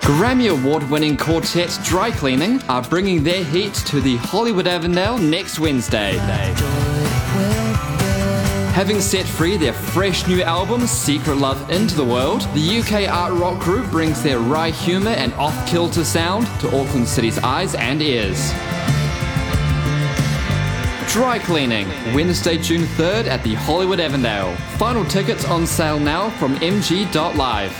Grammy Award-winning quartet Dry Cleaning are bringing their heat to the Hollywood Avondale next Wednesday. Having set free their fresh new album, Secret Love, into the world, the UK art rock group brings their wry humour and off-kilter sound to Auckland City's eyes and ears. Dry Cleaning, Wednesday, June 3rd at the Hollywood Avondale. Final tickets on sale now from mg.live.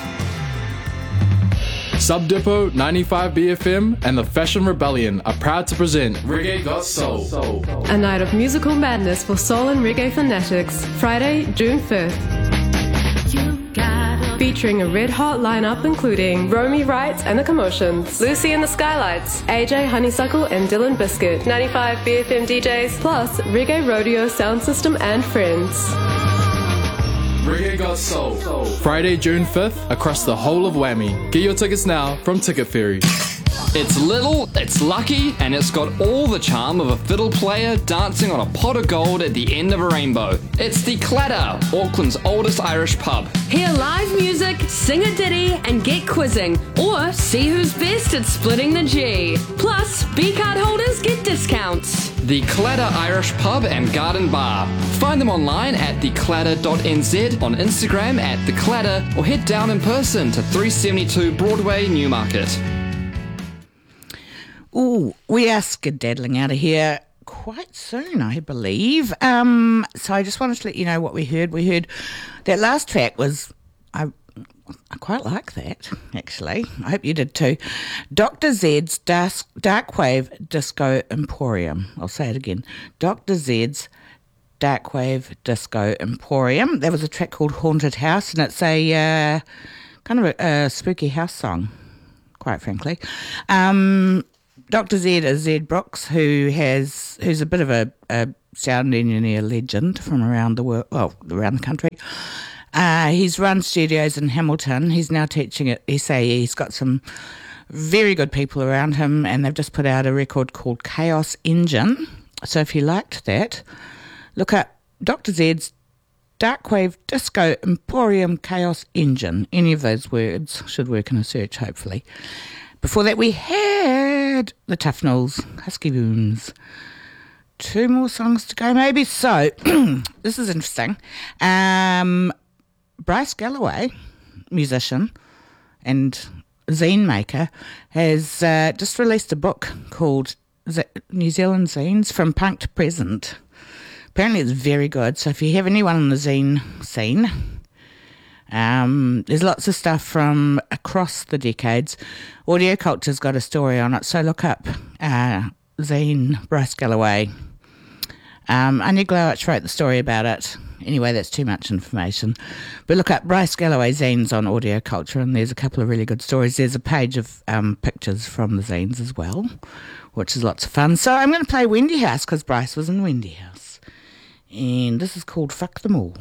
Sub Depot, 95BFM, and the Fashion Rebellion are proud to present Reggae Got Soul. A night of musical madness for soul and reggae fanatics. Friday, June 5th. Featuring a red-hot lineup including Romy Wright and the Commotions, Lucy and the Skylights, AJ Honeysuckle and Dylan Biscuit, 95BFM DJs, plus Reggae Rodeo Sound System and friends. Reggae Got Soul. Friday, June 5th, across the whole of Whammy. Get your tickets now from Ticket Ferry. It's little, it's lucky, and it's got all the charm of a fiddle player dancing on a pot of gold at the end of a rainbow. It's the Clatter, Auckland's oldest Irish pub. Hear live music, sing a ditty, and get quizzing, or see who's best at splitting the G. Plus, B-card holders get discounts. The Clatter Irish Pub and Garden Bar. Find them online at theclatter.nz, on Instagram at theclatter, or head down in person to 372 Broadway, Newmarket. Ooh, we are skedaddling out of here quite soon, I believe. So I just wanted to let you know what we heard. We heard that last track was, I quite like that, actually. I hope you did too. Dr. Z's Darkwave Disco Emporium. I'll say it again. Dr. Z's Darkwave Disco Emporium. That was a track called Haunted House, and it's a kind of a spooky house song, quite frankly. Dr. Z is Zed Brooks, who's a bit of a sound engineer legend from around the world, well, around the country. He's run studios in Hamilton. He's now teaching at SAE. He's got some very good people around him, and they've just put out a record called Chaos Engine. So if you liked that, look up Dr. Z's Darkwave Disco Emporium Chaos Engine. Any of those words should work in a search, hopefully. Before that, we had the Tufnells, Husky Booms. 2 more songs to go, maybe. So, this is interesting. Bryce Galloway, musician and zine maker, has just released a book called New Zealand Zines From Punk to Present. Apparently it's very good. So if you have anyone in the zine scene, there's lots of stuff from across the decades. Audio Culture's got a story on it, so look up zine Bryce Galloway. Anya Glowich wrote the story about it. Anyway, that's too much information. But look up Bryce Galloway zines on Audio Culture, and there's a couple of really good stories. There's a page of pictures from the zines as well, which is lots of fun. So I'm going to play Wendy House because Bryce was in Wendy House. And this is called Fuck Them All.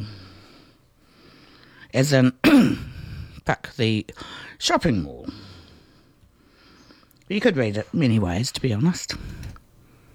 As in, fuck the shopping mall. You could read it many ways, to be honest.